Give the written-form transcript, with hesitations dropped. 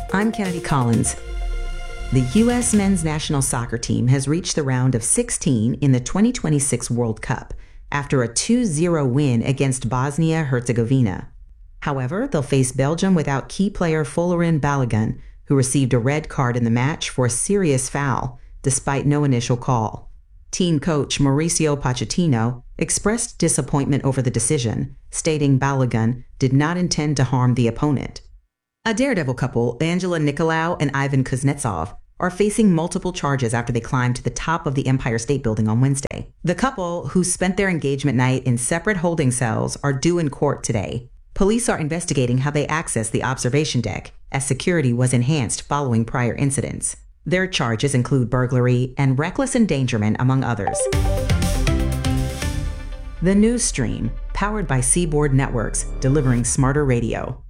I'm Kennedy Collins. The U.S. men's national soccer team has reached the round of 16 in the 2026 World Cup after a 2-0 win against Bosnia-Herzegovina. However, they'll face Belgium without key player Folarin Balogun, who received a red card in the match for a serious foul, despite no initial call. Team coach Mauricio Pochettino expressed disappointment over the decision, stating Balogun did not intend to harm the opponent. A daredevil couple, Angela Nicolau and Ivan Kuznetsov, are facing multiple charges after they climbed to the top of the Empire State Building on Wednesday. The couple, who spent their engagement night in separate holding cells, are due in court today. Police are investigating how they accessed the observation deck, as security was enhanced following prior incidents. Their charges include burglary and reckless endangerment, among others. The News Stream, powered by Seaboard Networks, delivering smarter radio.